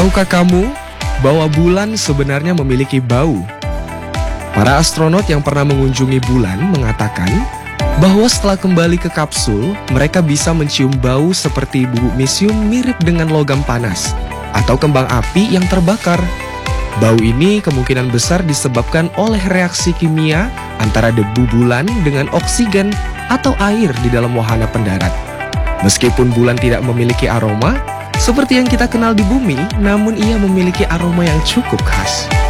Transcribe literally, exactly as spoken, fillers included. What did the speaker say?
Tahukah kamu bahwa bulan sebenarnya memiliki bau? Para astronot yang pernah mengunjungi bulan mengatakan bahwa setelah kembali ke kapsul, mereka bisa mencium bau seperti bubuk misium mirip dengan logam panas atau kembang api yang terbakar. Bau ini kemungkinan besar disebabkan oleh reaksi kimia antara debu bulan dengan oksigen atau air di dalam wahana pendarat. Meskipun bulan tidak memiliki aroma seperti yang kita kenal di bumi, namun ia memiliki aroma yang cukup khas.